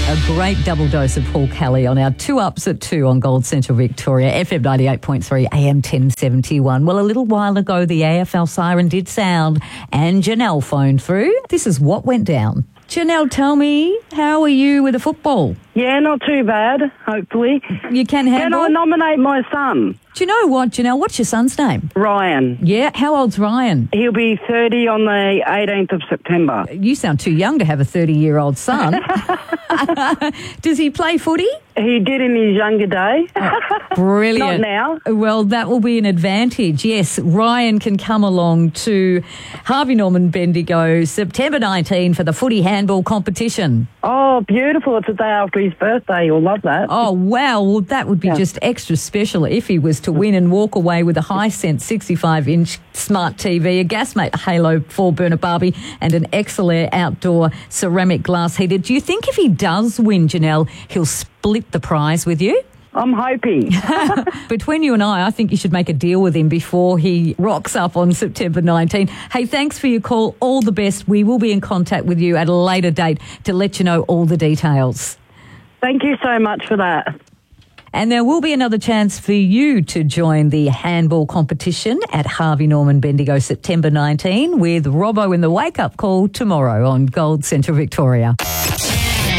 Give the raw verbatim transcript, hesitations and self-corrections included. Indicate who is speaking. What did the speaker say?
Speaker 1: A great double dose of Paul Kelly on our two ups at two on Gold Central Victoria, F M ninety-eight point three, A M ten seventy-one. Well, a little while ago, the A F L siren did sound and Janelle phoned through. This is what went down. Janelle, tell me, how are you with the football?
Speaker 2: Yeah, not too bad, hopefully.
Speaker 1: You can handle
Speaker 2: Can I nominate my son?
Speaker 1: Do you know what, Janelle? What's your son's name?
Speaker 2: Ryan.
Speaker 1: Yeah, how old's Ryan?
Speaker 2: He'll be thirty on the eighteenth of September.
Speaker 1: You sound too young to have a thirty-year-old son. Does he play footy?
Speaker 2: He did in his younger day.
Speaker 1: Brilliant.
Speaker 2: Not now.
Speaker 1: Well, that will be an advantage. Yes, Ryan can come along to Harvey Norman Bendigo September nineteenth for the footy handball competition.
Speaker 2: Oh, beautiful. It's the day after his birthday. You'll love that.
Speaker 1: Oh, wow. Well, that would be
Speaker 2: Yeah.
Speaker 1: just extra special if he was to win and walk away with a Hisense sixty-five inch smart T V, a Gasmate Halo four burner Barbie and an Excelair outdoor ceramic glass heater. Do you think if he does win, Janelle, he'll split the prize with you?
Speaker 2: I'm hoping.
Speaker 1: Between you and I, I think you should make a deal with him before he rocks up on September nineteenth. Hey, thanks for your call. All the best. We will be in contact with you at a later date to let you know all the details.
Speaker 2: Thank you so much for that.
Speaker 1: And there will be another chance for you to join the handball competition at Harvey Norman Bendigo September nineteenth with Robbo in the wake-up call tomorrow on Gold Central Victoria.